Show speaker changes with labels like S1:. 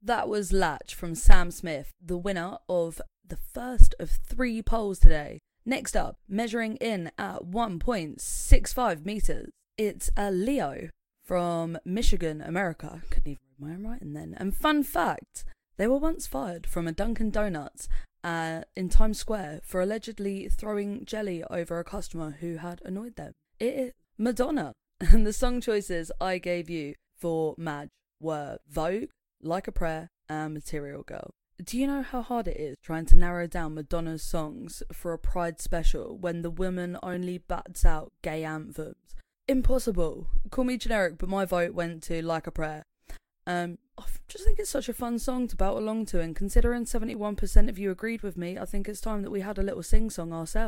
S1: That was Latch from Sam Smith, the winner of the first of 3 polls today. Next up, measuring in at 1.65 meters, it's a Leo from Michigan, America. Couldn't even read my own writing then. And fun fact, they were once fired from a Dunkin' Donuts in Times Square for allegedly throwing jelly over a customer who had annoyed them. It is Madonna. And the song choices I gave you for Madge were Vogue, Like a Prayer, and Material Girl. Do you know how hard it is trying to narrow down Madonna's songs for a Pride special when the woman only bats out gay anthems? Impossible. Call me generic, but my vote went to Like a Prayer. I just think it's such a fun song to bout along to, and considering 71% of you agreed with me, I think it's time that we had a little sing-song ourselves.